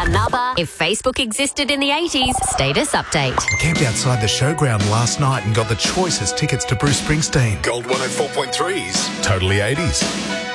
Another If Facebook Existed in the 80s status update. Camped outside the showground last night and got the choicest tickets to Bruce Springsteen. Gold 104.3's Totally 80s.